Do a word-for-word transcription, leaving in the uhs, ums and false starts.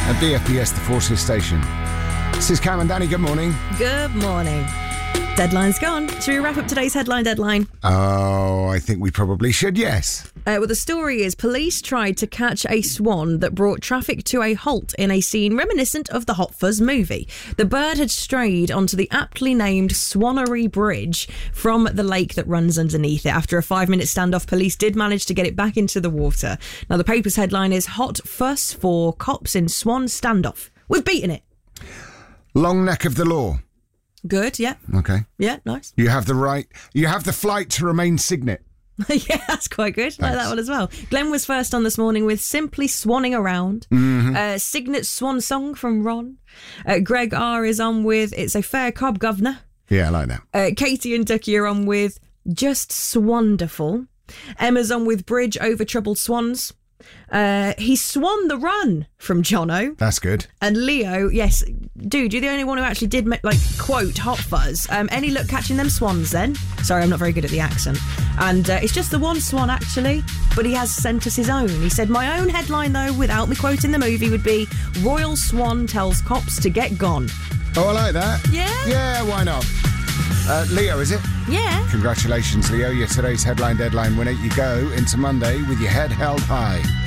at B F B S, the Forces station. This is Cam and Danny. Good morning. Good morning. Deadline's gone. Should we wrap up today's headline deadline? Oh, I think we probably should, yes. Uh, well, the story is police tried to catch a swan that brought traffic to a halt in a scene reminiscent of the Hot Fuzz movie. The bird had strayed onto the aptly named Swannery Bridge from the lake that runs underneath it. After a five-minute standoff, police did manage to get it back into the water. Now, the paper's headline is Hot Fuss for Cops in Swan Standoff. We've beaten it. Long neck of the law. Good, yeah. Okay. Yeah, nice. You have the right, you have the flight to remain signet. Yeah, that's quite good. I like that one as well. Glenn was first on this morning with Simply Swanning Around. Mm-hmm. Uh, Signet Swan Song from Ron. Uh, Greg R is on with It's a Fair Cob Governor. Yeah, I like that. Uh, Katie and Ducky are on with Just Swanderful. Emma's on with Bridge Over Troubled Swans. Uh, he swan the run from Jono. That's good. And Leo, yes, dude, you're the only one who actually did like quote Hot Fuzz. Um, any luck catching them swans then? Sorry, I'm not very good at the accent. And uh, it's just the one swan actually, but he has sent us his own. He said, my own headline though, without me quoting the movie, would be Royal Swan tells cops to get gone. Oh, I like that. Yeah? Yeah, why not? Uh, Leo, is it? Yeah. Congratulations, Leo. You're today's headline deadline winner. You go into Monday with your head held high.